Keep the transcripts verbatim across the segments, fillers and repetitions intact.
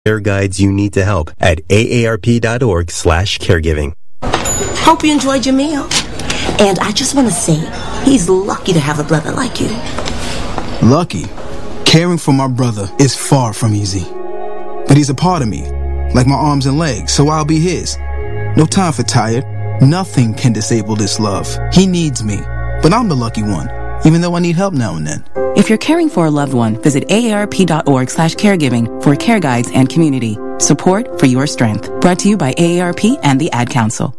care guides you need to help at aarp.org slash caregiving. Hope you enjoyed your meal. And I just want to say, he's lucky to have a brother like you. Lucky? Caring for my brother is far from easy. But he's a part of me, like my arms and legs, so I'll be his. No time for tired. Nothing can disable this love. He needs me, but I'm the lucky one, even though I need help now and then. If you're caring for a loved one, visit aarp.org slash caregiving for care guides and community. Support for your strength. Brought to you by A A R P and the Ad Council.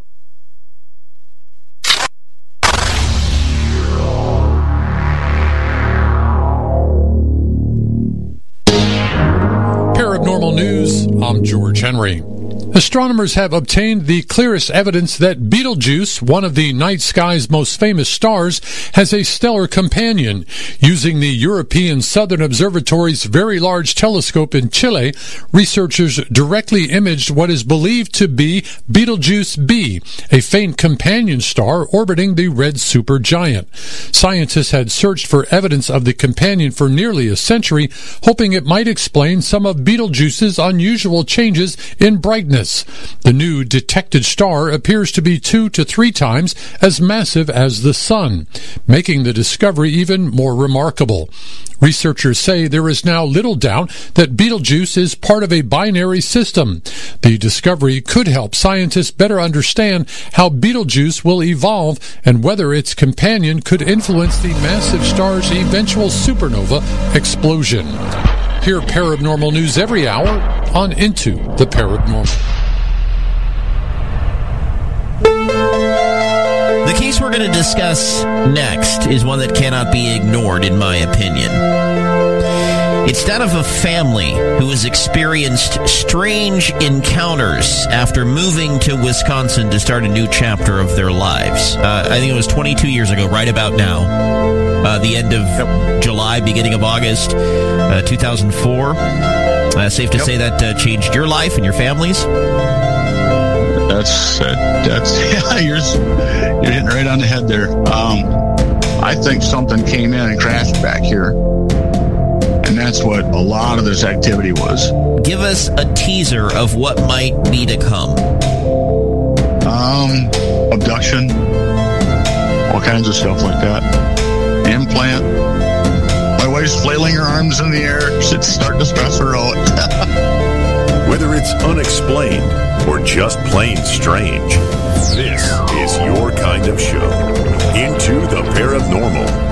Paranormal News, I'm George Henry. Astronomers have obtained the clearest evidence that Betelgeuse, one of the night sky's most famous stars, has a stellar companion. Using the European Southern Observatory's Very Large Telescope in Chile, researchers directly imaged what is believed to be Betelgeuse B, a faint companion star orbiting the red supergiant. Scientists had searched for evidence of the companion for nearly a century, hoping it might explain some of Betelgeuse's unusual changes in brightness. The new detected star appears to be two to three times as massive as the Sun, making the discovery even more remarkable. Researchers say there is now little doubt that Betelgeuse is part of a binary system. The discovery could help scientists better understand how Betelgeuse will evolve and whether its companion could influence the massive star's eventual supernova explosion. Hear paranormal news every hour on Into the Paranormal. The case we're going to discuss next is one that cannot be ignored, in my opinion. It's that of a family who has experienced strange encounters after moving to Wisconsin to start a new chapter of their lives. Uh, I think it was twenty-two years ago, right about now. Uh, the end of yep. July, beginning of August, uh, two thousand four. Uh, safe to yep. say that uh, changed your life and your families? That's, uh, that's yeah, you're, you're hitting right on the head there. Um, I think something came in and crashed back here. And that's what a lot of this activity was. Give us a teaser of what might be to come. Um, abduction, all kinds of stuff like that. Implant. My wife's flailing her arms in the air. It's starting to stress her out. Whether it's unexplained or just plain strange, this is your kind of show. Into the Paranormal.